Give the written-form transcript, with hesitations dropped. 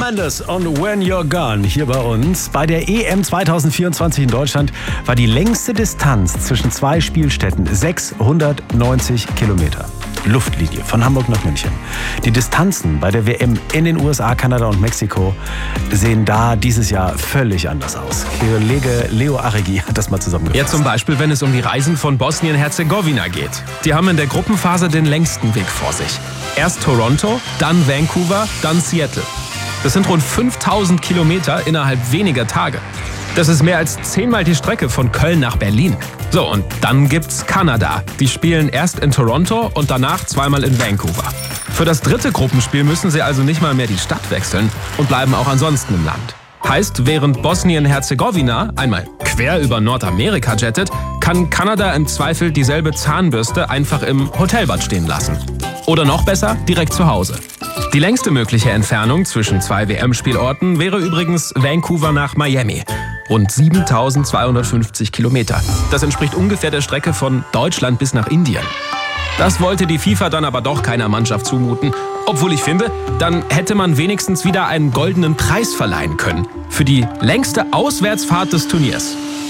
Mendes und When You're Gone hier bei uns. Bei der EM 2024 in Deutschland war die längste Distanz zwischen zwei Spielstätten 690 Kilometer. Luftlinie von Hamburg nach München. Die Distanzen bei der WM in den USA, Kanada und Mexiko sehen da dieses Jahr völlig anders aus. Kollege Leo Aregi hat das mal zusammengefasst. Ja, zum Beispiel, wenn es um die Reisen von Bosnien-Herzegowina geht. Die haben in der Gruppenphase den längsten Weg vor sich. Erst Toronto, dann Vancouver, dann Seattle. Das sind rund 5000 Kilometer innerhalb weniger Tage. Das ist mehr als 10-mal die Strecke von Köln nach Berlin. So, und dann gibt's Kanada. Die spielen erst in Toronto und danach zweimal in Vancouver. Für das dritte Gruppenspiel müssen sie also nicht mal mehr die Stadt wechseln und bleiben auch ansonsten im Land. Heißt, während Bosnien-Herzegowina einmal quer über Nordamerika jettet, kann Kanada im Zweifel dieselbe Zahnbürste einfach im Hotelbad stehen lassen. Oder noch besser, direkt zu Hause. Die längste mögliche Entfernung zwischen zwei WM-Spielorten wäre übrigens Vancouver nach Miami. Rund 7250 Kilometer. Das entspricht ungefähr der Strecke von Deutschland bis nach Indien. Das wollte die FIFA dann aber doch keiner Mannschaft zumuten. Obwohl ich finde, dann hätte man wenigstens wieder einen goldenen Preis verleihen können. Für die längste Auswärtsfahrt des Turniers.